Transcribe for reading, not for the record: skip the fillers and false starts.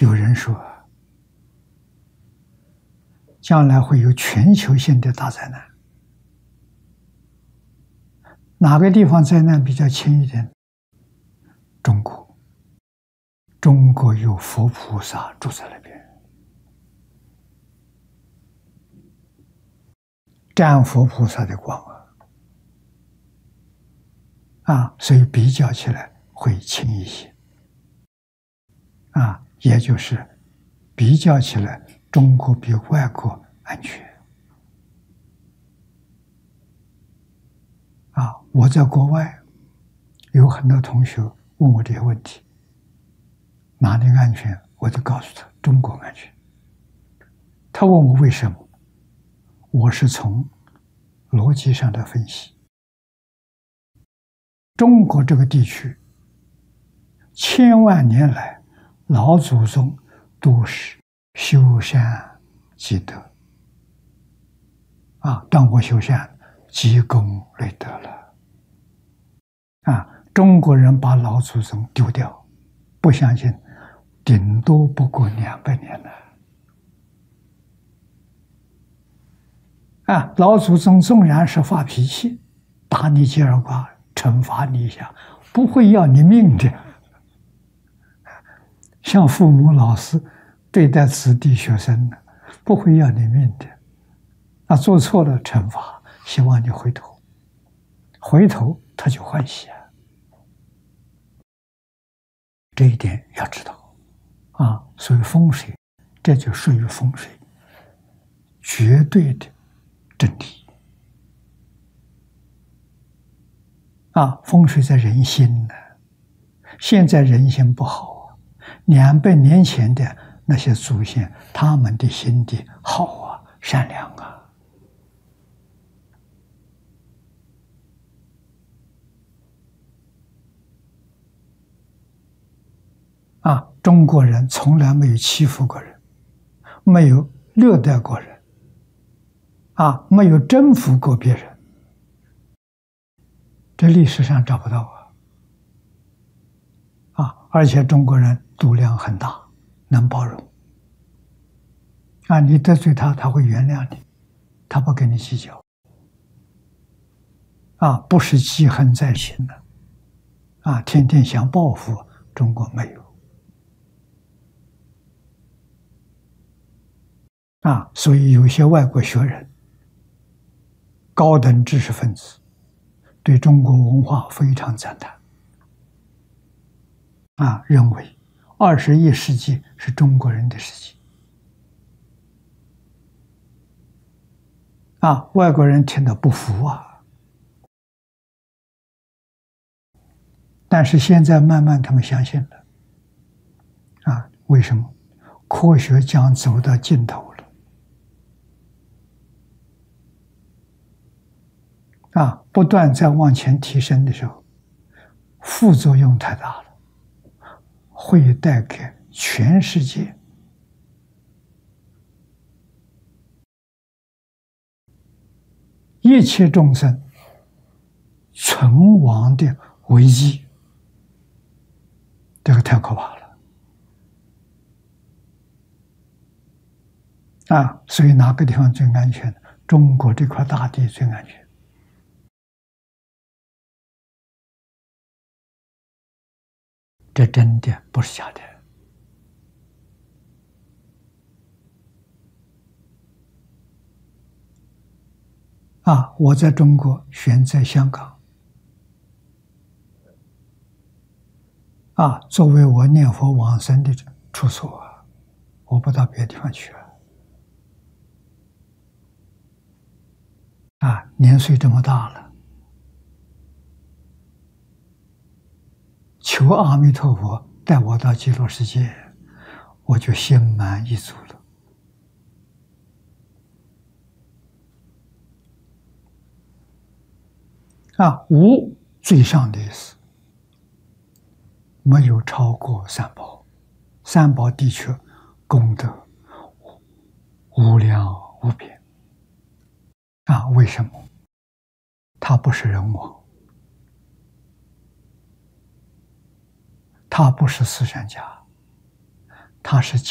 有人说，将来会有全球性的大灾难。哪个地方灾难比较轻一点？中国。中国有佛菩萨住在那边，沾佛菩萨的光所以比较起来会轻一些也就是比较起来，中国比外国安全我在国外有很多同学问我这些问题，哪里安全？我就告诉他中国安全。他问我为什么，我是从逻辑上的分析。中国这个地区千万年来老祖宗都是修善积德当过修善积功累德了中国人把老祖宗丢掉，不相信顶多不过200年了老祖宗纵然是发脾气打你几耳刮，惩罚你一下，不会要你命的。像父母老师对待子弟学生的，不会要你命的。做错了惩罚，希望你回头，回头他就欢喜这一点要知道所以风水，这就属于风水绝对的真理风水在人心呢。现在人心不好200年前的那些祖先，他们的心地好善良中国人从来没有欺负过人，没有虐待过人没有征服过别人，这历史上找不到而且中国人度量很大，能包容你得罪他，他会原谅你，他不跟你计较不是记恨在心的天天想报复，中国没有所以有些外国学人、高等知识分子对中国文化非常赞叹认为21世纪是中国人的世纪外国人听得不服但是现在慢慢他们相信了为什么？科学将走到尽头了不断在往前提升的时候，副作用太大了，会带给全世界一切众生存亡的危机，这个太可怕了所以哪个地方最安全？中国这块大地最安全。这真的不是假的我在中国选择香港作为我念佛往生的处所我不到别的地方去年岁这么大了，求阿弥陀佛带我到极乐世界，我就心满意足了无最上的意思，没有超过三宝，三宝的确功德无量无边为什么？他不是人王，他不是思想家， 它是